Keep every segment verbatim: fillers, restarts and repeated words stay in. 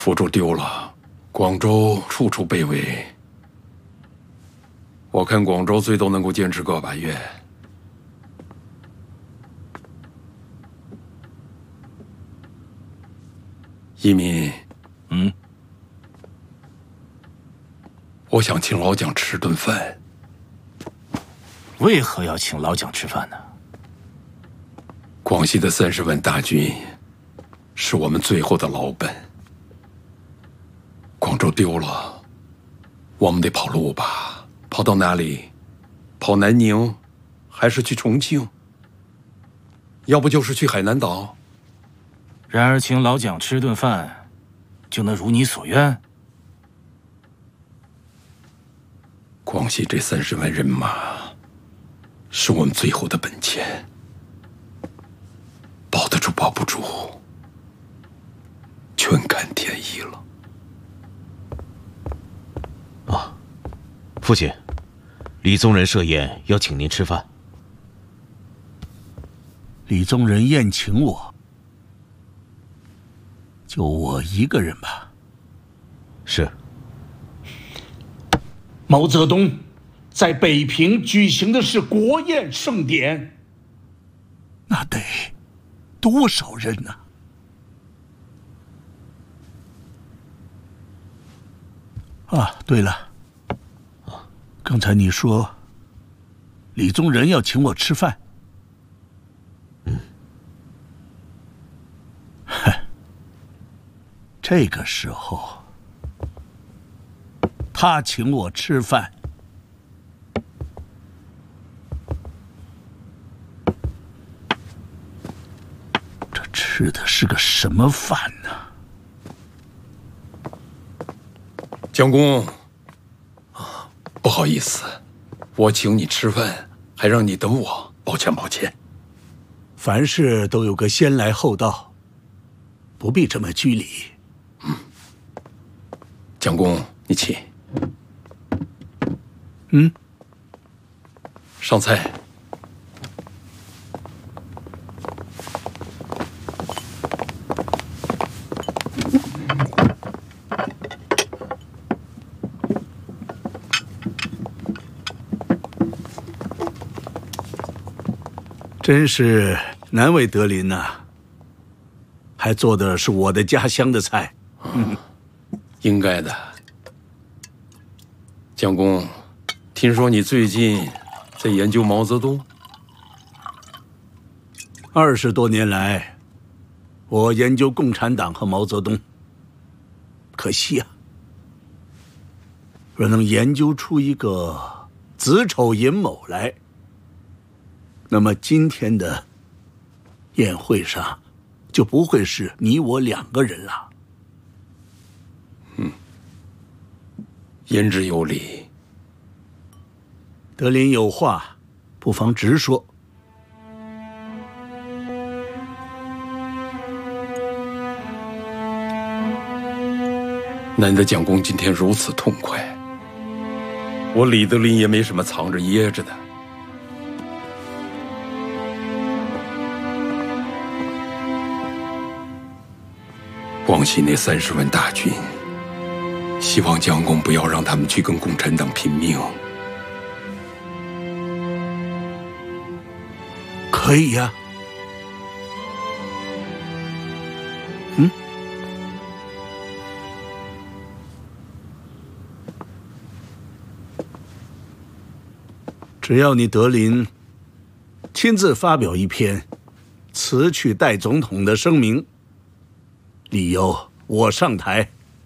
府主丢了，广州处处被围。我看广州最多能够坚持个把月。一民， 嗯， 我想请老蒋吃顿饭。 为何要请老蒋吃饭呢？ 广西的三十万大军，是我们最后的老本。广州丢了，我们得跑路吧？跑到哪里？跑南宁，还是去重庆？要不就是去海南岛？ 然而，请老蒋吃顿饭，就能如你所愿？ 广西这三十万人马，是我们最后的本钱，保得住保不住，全看天意了。 啊，父亲，李宗仁设宴要请您吃饭。 李宗仁宴请我，就我一个人吧。 是。 毛泽东在北平举行的是国宴盛典， 那得多少人呢？啊，对了，刚才你说李宗仁要请我吃饭， 嗯， 哼，这个时候他请我吃饭，这吃的是个什么饭呢？ 蒋公，不好意思，我请你吃饭，还让你等我，抱歉抱歉。 凡事都有个先来后到，不必这么拘礼。 嗯，蒋公，你请。 嗯， 上菜。 真是难为德林呐、啊，还做的是我的家乡的菜。 嗯，应该的。蒋公，听说你最近在研究毛泽东？ 二十多年来，我研究共产党和毛泽东。可惜啊，若能研究出一个子丑寅卯来，那么今天的宴会上就不会是你我两个人了。 嗯，言之有理。 德林有话，不妨直说。 难得蒋公今天如此痛快，我李德林也没什么藏着掖着的。广西那三十万大军，希望蒋公不要让他们去跟共产党拼命。 可以呀、啊。嗯，只要你德林亲自发表一篇辞去代总统的声明。理由我上台，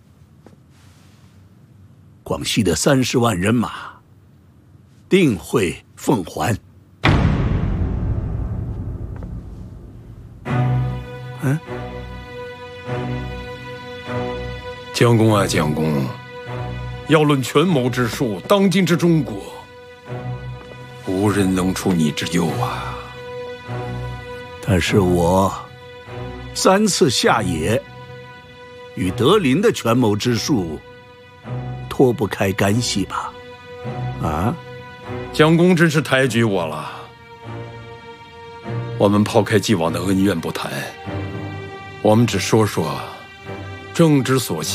广西的三十万人马定会奉还。嗯， 蒋公啊，蒋公，要论权谋之术，当今之中国，无人能出你之右啊。 但是我三次下野。与德林的权谋之术脱不开干系吧？啊， 蒋公真是抬举我了。我们抛开既往的恩怨不谈，我们只说说正之所